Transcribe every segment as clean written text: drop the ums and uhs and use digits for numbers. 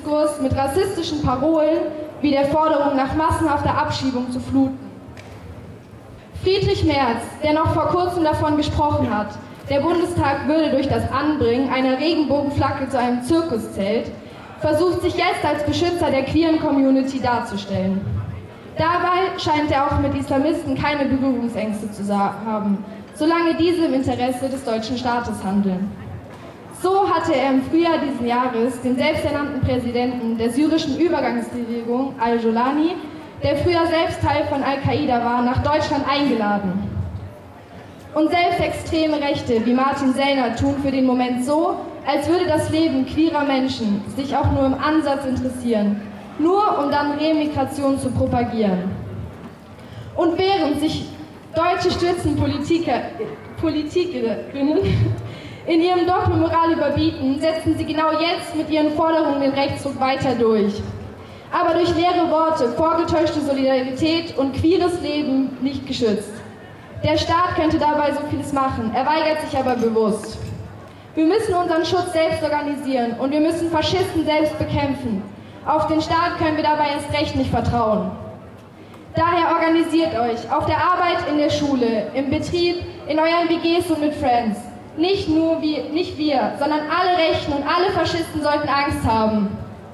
Diskurs mit rassistischen Parolen wie der Forderung nach massenhafter Abschiebung zu fluten. Friedrich Merz, der noch vor kurzem davon gesprochen hat, der Bundestag würde durch das Anbringen einer Regenbogenflagge zu einem Zirkuszelt, versucht sich jetzt als Beschützer der queeren Community darzustellen. Dabei scheint er auch mit Islamisten keine Berührungsängste zu haben, solange diese im Interesse des deutschen Staates handeln. So hatte er im Frühjahr diesen Jahres den selbsternannten Präsidenten der syrischen Übergangsregierung al-Jolani, der früher selbst Teil von Al-Qaida war, nach Deutschland eingeladen. Und selbst extreme Rechte wie Martin Sellner tun für den Moment so, als würde das Leben queerer Menschen sich auch nur im Ansatz interessieren, nur um dann Remigration zu propagieren. Und während sich deutsche Politikerinnen in ihrem Doppelmoral überbieten, setzen sie genau jetzt mit ihren Forderungen den Rechtsruck weiter durch. Aber durch leere Worte, vorgetäuschte Solidarität und queeres Leben nicht geschützt. Der Staat könnte dabei so vieles machen, er weigert sich aber bewusst. Wir müssen unseren Schutz selbst organisieren und wir müssen Faschisten selbst bekämpfen. Auf den Staat können wir dabei erst recht nicht vertrauen. Daher organisiert euch auf der Arbeit, in der Schule, im Betrieb, in euren WGs und mit Friends. Nicht wir, sondern alle Rechten und alle Faschisten sollten Angst haben.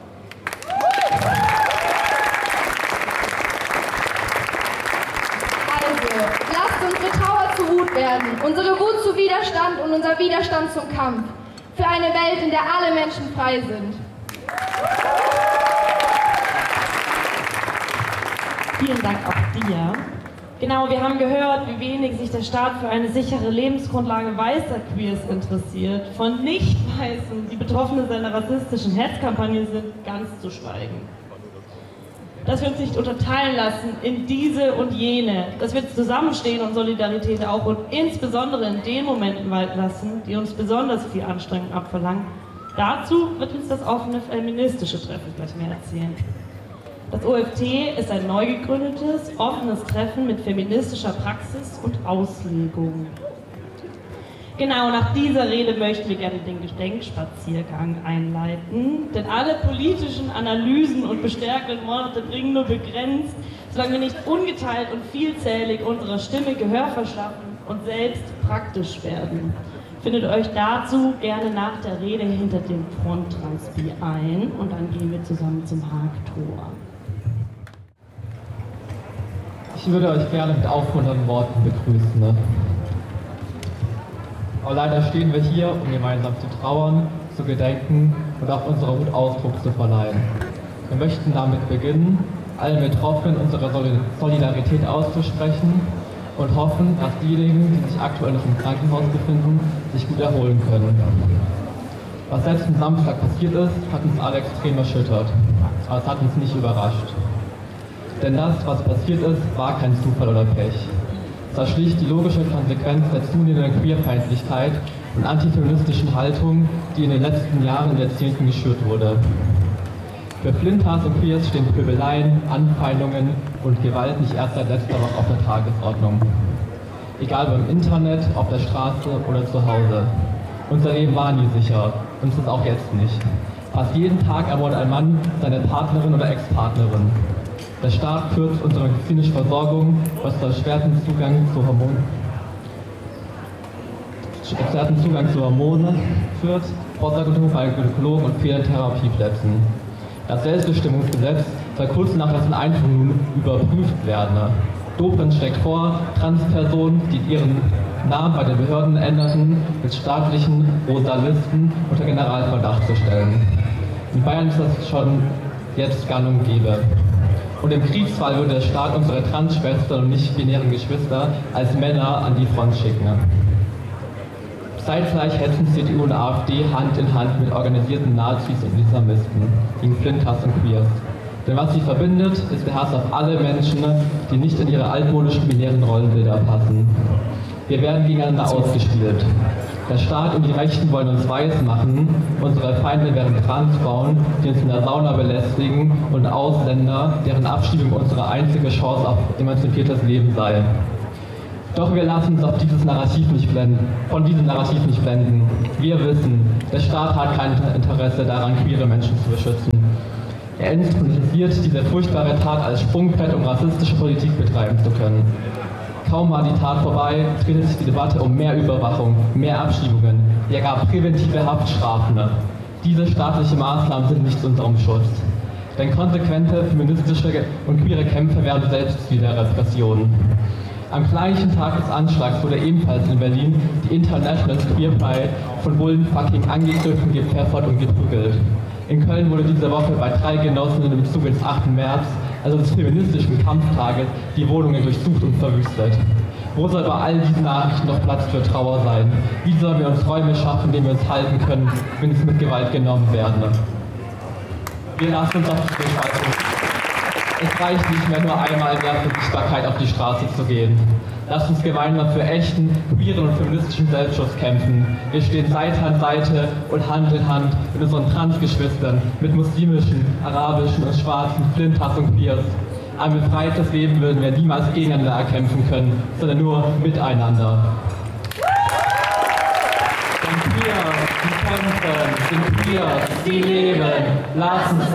Also, lasst unsere Trauer zu Wut werden, unsere Wut zu Widerstand und unser Widerstand zum Kampf. Für eine Welt, in der alle Menschen frei sind. Vielen Dank auch dir. Genau, wir haben gehört, wie wenig sich der Staat für eine sichere Lebensgrundlage weißer Queers interessiert. Von Nicht-Weißen, die Betroffene seiner rassistischen Hetzkampagne sind, ganz zu schweigen. Dass wir uns nicht unterteilen lassen in diese und jene, dass wir zusammenstehen und Solidarität auch und insbesondere in den Momenten walten lassen, die uns besonders viel Anstrengung abverlangen. Dazu wird uns das offene feministische Treffen gleich mehr erzählen. Das OFT ist ein neu gegründetes, offenes Treffen mit feministischer Praxis und Auslegung. Genau, nach dieser Rede möchten wir gerne den Gedenkspaziergang einleiten, denn alle politischen Analysen und bestärkenden Worte bringen nur begrenzt, solange wir nicht ungeteilt und vielzählig unserer Stimme Gehör verschaffen und selbst praktisch werden. Findet euch dazu gerne nach der Rede hinter dem Fronttranspi ein und dann gehen wir zusammen zum Haagtor. Ich würde euch gerne mit aufmunternden Worten begrüßen. Aber leider stehen wir hier, um gemeinsam zu trauern, zu gedenken und auch unserer Wut Ausdruck zu verleihen. Wir möchten damit beginnen, allen Betroffenen unsere Solidarität auszusprechen und hoffen, dass diejenigen, die sich aktuell noch im Krankenhaus befinden, sich gut erholen können. Was letzten Samstag passiert ist, hat uns alle extrem erschüttert, aber es hat uns nicht überrascht. Denn das, was passiert ist, war kein Zufall oder Pech. Es war schlicht die logische Konsequenz der zunehmenden Queerfeindlichkeit und antifeministischen Haltung, die in den letzten Jahren und Jahrzehnten geschürt wurde. Für Flintas und Queers stehen Pöbeleien, Anfeindungen und Gewalt nicht erst seit letzter Woche auf der Tagesordnung. Egal ob im Internet, auf der Straße oder zu Hause. Unser Leben war nie sicher und es ist auch jetzt nicht. Fast jeden Tag ermordet ein Mann seine Partnerin oder Ex-Partnerin. Der Staat kürzt unsere medizinische Versorgung, was zu erschwerten Zugang zu Hormonen führt, Vorsorgeuntersuchungen bei Gynäkologen und fehlenden Therapieplätzen. Das Selbstbestimmungsgesetz soll kurz nach dessen Einführung nun überprüft werden. Dobrindt schlägt vor, Transpersonen, die ihren Namen bei den Behörden änderten, mit staatlichen rosa Listen unter Generalverdacht zu stellen. In Bayern ist das schon jetzt gang und gäbe. Und im Kriegsfall würde der Staat unsere Transschwestern und nicht-binären Geschwister als Männer an die Front schicken. Zeitgleich hetzen CDU und AfD Hand in Hand mit organisierten Nazis und Islamisten gegen Flintas und Queers. Denn was sie verbindet, ist der Hass auf alle Menschen, die nicht in ihre altmodischen binären Rollenbilder passen. Wir werden gegeneinander ausgespielt. Der Staat und die Rechten wollen uns weiß machen, unsere Feinde wären Transfrauen, die uns in der Sauna belästigen, und Ausländer, deren Abschiebung unsere einzige Chance auf emanzipiertes Leben sei. Doch wir lassen uns von diesem Narrativ nicht blenden. Wir wissen, der Staat hat kein Interesse daran, queere Menschen zu beschützen. Er instrumentalisiert diese furchtbare Tat als Sprungbrett, um rassistische Politik betreiben zu können. Kaum war die Tat vorbei, drehte sich die Debatte um mehr Überwachung, mehr Abschiebungen, ja gar präventive Haftstrafen. Diese staatlichen Maßnahmen sind nicht zu unserem Schutz. Denn konsequente feministische und queere Kämpfe werden selbst wieder Repressionen. Am gleichen Tag des Anschlags wurde ebenfalls in Berlin die International Queer Pride von Bullenfucking angegriffen, gepfeffert und geprügelt. In Köln wurde diese Woche bei 3 Genossinnen im Zuge des 8. März, also des feministischen Kampftages, die Wohnungen durchsucht und verwüstet. Wo soll bei all diesen Nachrichten noch Platz für Trauer sein? Wie sollen wir uns Räume schaffen, in denen wir uns halten können, wenn es mit Gewalt genommen werden? Wir lassen uns auf die Durchhaltung. Es reicht nicht mehr, nur einmal mehr für Sichtbarkeit auf die Straße zu gehen. Lasst uns gemeinsam für echten, queeren und feministischen Selbstschutz kämpfen. Wir stehen Seite an Seite und Hand in Hand mit unseren Transgeschwistern, mit muslimischen, arabischen und schwarzen Flintas und Queers. Ein befreites Leben würden wir niemals gegeneinander erkämpfen können, sondern nur miteinander. Denn Queer, die kämpfen, sind Queer, die leben, lassen